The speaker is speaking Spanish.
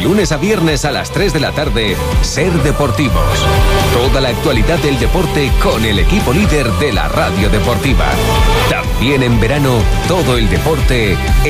lunes a viernes a las 3 de la tarde, Ser Deportivos. Toda la actualidad del deporte con el equipo líder de la radio deportiva. También en verano, todo el deporte